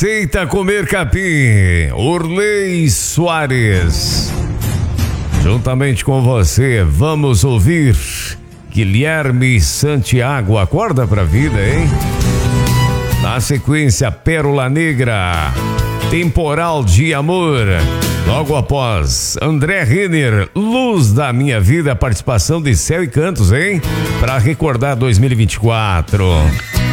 Tenta comer capim, Urley Soares. Juntamente com você, vamos ouvir Guilherme Santiago, Acorda pra Vida, hein? Na sequência, Pérola Negra, Temporal de Amor. Logo após, André Renner, Luz da Minha Vida, participação de Céu e Cantos, hein? Pra recordar 2024.